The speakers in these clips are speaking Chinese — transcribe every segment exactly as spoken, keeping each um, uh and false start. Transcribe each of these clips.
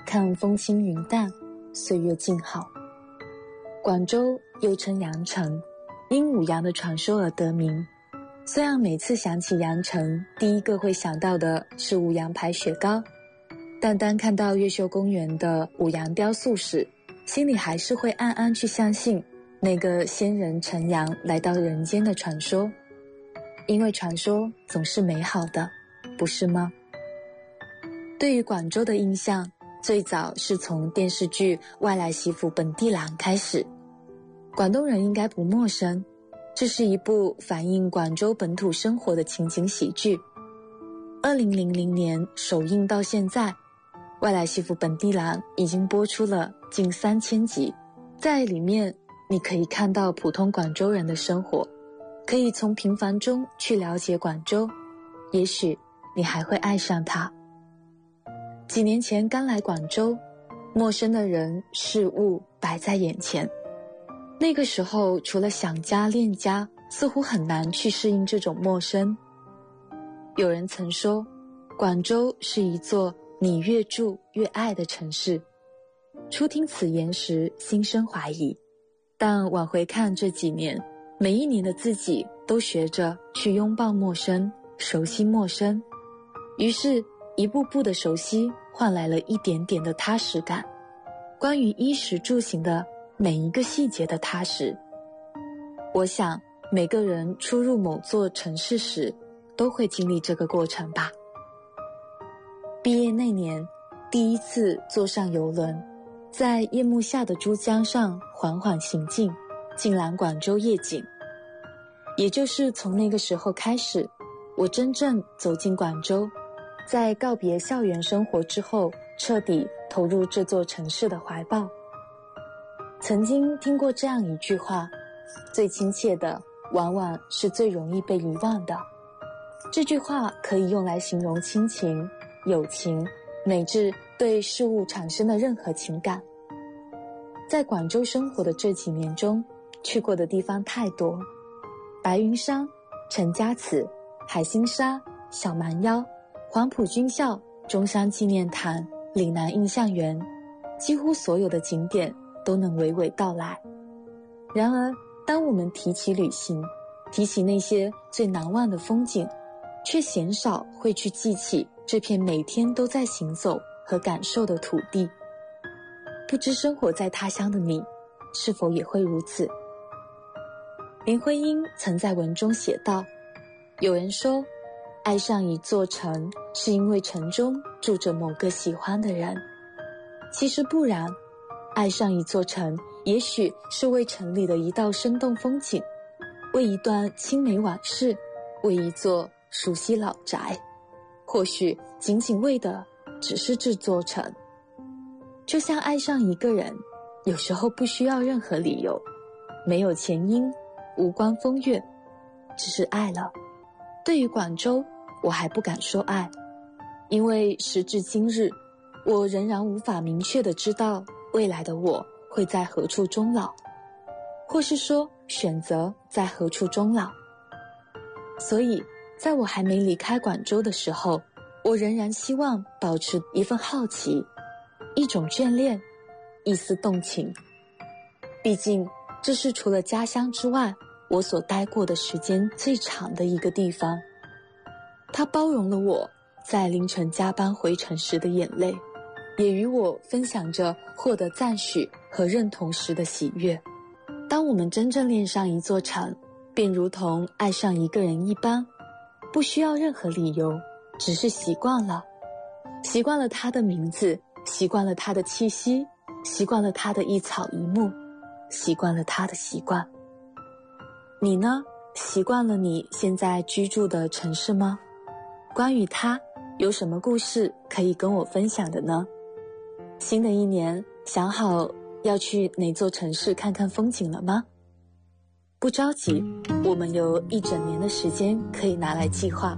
看风轻云淡，岁月静好。广州又称羊城，因五羊的传说而得名。虽然每次想起羊城，第一个会想到的是五羊排雪糕，但当看到越秀公园的五羊雕塑时，心里还是会暗暗去相信那个仙人乘羊来到人间的传说。因为传说总是美好的，不是吗？对于广州的印象，最早是从电视剧《外来媳妇本地郎》开始。广东人应该不陌生，这是一部反映广州本土生活的情景喜剧。二零零零年首映到现在，《外来媳妇本地郎》已经播出了近三千集。在里面，你可以看到普通广州人的生活，可以从平凡中去了解广州，也许你还会爱上它。几年前刚来广州，陌生的人事物摆在眼前，那个时候除了想家恋家，似乎很难去适应这种陌生。有人曾说，广州是一座你越住越爱的城市。初听此言时心生怀疑，但往回看这几年，每一年的自己都学着去拥抱陌生，熟悉陌生，于是一步步的熟悉换来了一点点的踏实感。关于衣食住行的每一个细节的踏实，我想每个人初入某座城市时都会经历这个过程吧。毕业那年，第一次坐上邮轮，在夜幕下的珠江上缓缓行进，尽览广州夜景。也就是从那个时候开始，我真正走进广州，在告别校园生活之后，彻底投入这座城市的怀抱。曾经听过这样一句话，最亲切的往往是最容易被遗忘的。这句话可以用来形容亲情、友情，乃至对事物产生的任何情感。在广州生活的这几年中，去过的地方太多，白云山、陈家祠、海心沙、小蛮腰、黄埔军校、中山纪念堂、岭南印象园，几乎所有的景点都能娓娓道来。然而，当我们提起旅行，提起那些最难忘的风景，却鲜少会去记起这片每天都在行走和感受的土地。不知生活在他乡的你，是否也会如此？林徽因曾在文中写道，有人说，爱上一座城，是因为城中住着某个喜欢的人。其实不然，爱上一座城，也许是为城里的一道生动风景，为一段青梅往事，为一座熟悉老宅，或许仅仅为的只是这座城。就像爱上一个人，有时候不需要任何理由，没有前因，无关风月，只是爱了。对于广州，我还不敢说爱，因为时至今日，我仍然无法明确地知道未来的我会在何处终老，或是说选择在何处终老。所以在我还没离开广州的时候，我仍然希望保持一份好奇，一种眷恋，一丝动情。毕竟这是除了家乡之外，我所待过的时间最长的一个地方。它包容了我在凌晨加班回城时的眼泪，也与我分享着获得赞许和认同时的喜悦。当我们真正恋上一座城，便如同爱上一个人一般，不需要任何理由，只是习惯了。习惯了他的名字，习惯了他的气息，习惯了他的一草一木，习惯了他的习惯。你呢？习惯了你现在居住的城市吗？关于它，有什么故事可以跟我分享的呢？新的一年，想好要去哪座城市看看风景了吗？不着急，我们有一整年的时间可以拿来计划。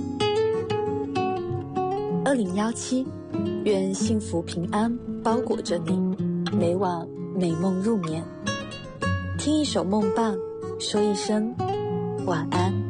二零一七，愿幸福平安包裹着你，每晚美梦入眠。听一首梦伴，说一声晚安。